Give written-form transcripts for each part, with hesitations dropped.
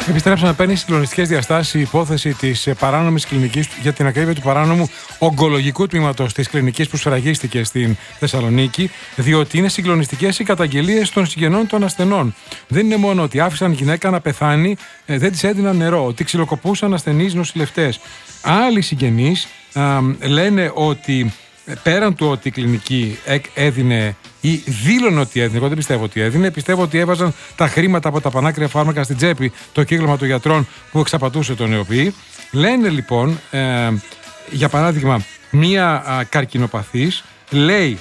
Επιστρέψαμε, παίρνει συγκλονιστικές διαστάσεις η υπόθεση της παράνομης κλινικής, για την ακρίβεια του παράνομου ογκολογικού τμήματος της κλινικής που σφραγίστηκε στην Θεσσαλονίκη, διότι είναι συγκλονιστικές οι καταγγελίες των συγγενών των ασθενών. Δεν είναι μόνο ότι άφησαν γυναίκα να πεθάνει, δεν της έδιναν νερό, ότι ξυλοκοπούσαν ασθενείς νοσηλευτές. Άλλοι συγγενείς λένε ότι πέραν του ότι η κλινική έδινε ή δήλωνε ότι έδινε, εγώ δεν πιστεύω ότι έδινε, πιστεύω ότι έβαζαν τα χρήματα από τα πανάκρια φάρμακα στην τσέπη το κύκλωμα των γιατρών που εξαπατούσε τον νεοποιή. Λένε λοιπόν, για παράδειγμα, μία καρκινοπαθής λέει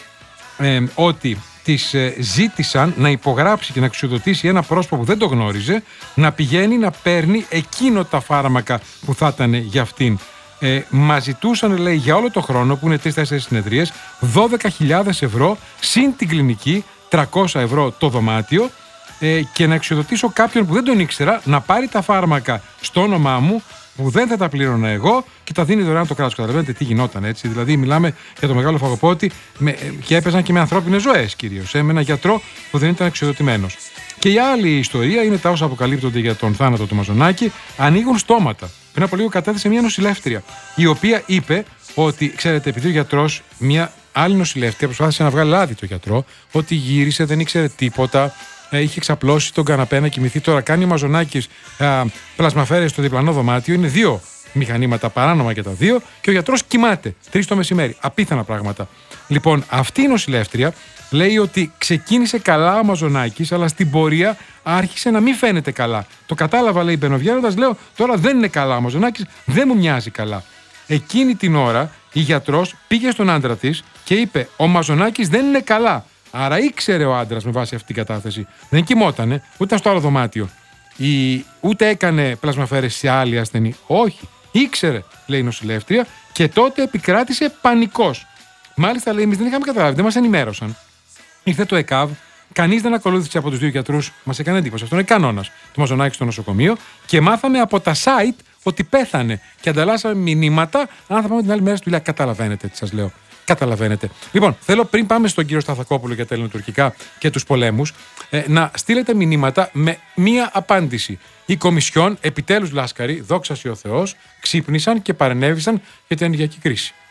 ότι της ζήτησαν να υπογράψει και να εξουδοτήσει ένα πρόσωπο που δεν το γνώριζε, να πηγαίνει να παίρνει εκείνο τα φάρμακα που θα ήταν για αυτήν. Μας ζητούσαν, λέει, για όλο το χρόνο, που είναι 3-4 συνεδρίες, 12.000 ευρώ συν την κλινική, 300 ευρώ το δωμάτιο, και να εξοδοτήσω κάποιον που δεν τον ήξερα να πάρει τα φάρμακα στο όνομά μου, που δεν θα τα πλήρωνα εγώ, και τα δίνει δωρεάν το κράτος. Καταλαβαίνετε τι γινόταν, έτσι? Δηλαδή, μιλάμε για το μεγάλο φαγοπότη και έπαιζαν και με ανθρώπινες ζωές κυρίως. Με έναν γιατρό που δεν ήταν εξοδοτημένος. Και η άλλη ιστορία είναι τα όσα αποκαλύπτονται για τον θάνατο του Μαζονάκη. Ανοίγουν στόματα. Πριν από λίγο κατέθεσε μια νοσηλεύτρια, η οποία είπε ότι, ξέρετε, επειδή ο γιατρός, μια άλλη νοσηλεύτρια προσπάθησε να βγάλει λάδι το γιατρό, ότι γύρισε, δεν ήξερε τίποτα, είχε ξαπλώσει τον καναπέ να κοιμηθεί. Τώρα κάνει ο Μαζονάκης πλασμαφέρες στο διπλανό δωμάτιο, είναι 2 μηχανήματα παράνομα και τα 2, και ο γιατρός κοιμάται 3 το μεσημέρι. Απίθανα πράγματα. Λοιπόν, αυτή η νοσηλεύτρια λέει ότι ξεκίνησε καλά ο Μαζονάκης, αλλά στην πορεία άρχισε να μην φαίνεται καλά. Το κατάλαβα, λέει, μπαινοβγαίνοντας, λέω, τώρα δεν είναι καλά ο Μαζονάκης, δεν μου μοιάζει καλά. Εκείνη την ώρα η γιατρός πήγε στον άντρα της και είπε: ο Μαζονάκης δεν είναι καλά. Άρα ήξερε ο άντρας με βάση αυτή την κατάθεση. Δεν κοιμότανε, ούτε ήταν στο άλλο δωμάτιο. Ούτε έκανε πλασμαφέρες σε άλλη ασθενή. Όχι. Ήξερε, λέει η νοσηλεύτρια, και τότε επικράτησε πανικός. Μάλιστα, λέει, εμείς δεν είχαμε καταλάβει, δεν μας ενημέρωσαν. Ήρθε το ΕΚΑΒ, κανείς δεν ακολούθησε από τους 2 γιατρούς, μας έκανε εντύπωση. Αυτό είναι κανόνας. Το Μαζονάκη στο νοσοκομείο, και μάθαμε από τα site ότι πέθανε. Και ανταλλάσσαμε μηνύματα, αν θα πάμε την άλλη μέρα στη δουλειά. Καταλαβαίνετε τι σας λέω. Καταλαβαίνετε. Λοιπόν, θέλω, πριν πάμε στον κύριο Σταθακόπουλο για τα ελληνοτουρκικά και τους πολέμους, να στείλετε μηνύματα με μία απάντηση. Η Κομισιόν, επιτέλους Λάσκαρη, δόξα σοι ο Θεός, ξύπνησαν και παρενέβησαν για την ενεργειακή κρίση.